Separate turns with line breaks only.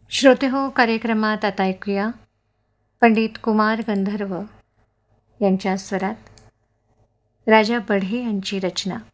श्रोते हो, कार्यक्रमात आता ऐकूया पंडित कुमार गंधर्व यांच्या स्वरात राजा बढे यांची रचना.